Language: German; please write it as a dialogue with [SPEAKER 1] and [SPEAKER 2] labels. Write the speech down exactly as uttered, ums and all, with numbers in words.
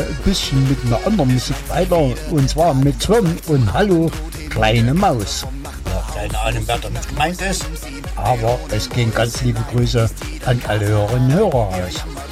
[SPEAKER 1] ein bisschen mit einer anderen Musik weiter, und zwar mit Tom und Hallo Kleine Maus. Ja, keine Ahnung, wer damit gemeint ist, aber es gehen ganz liebe Grüße an alle Hörerinnen und Hörer raus.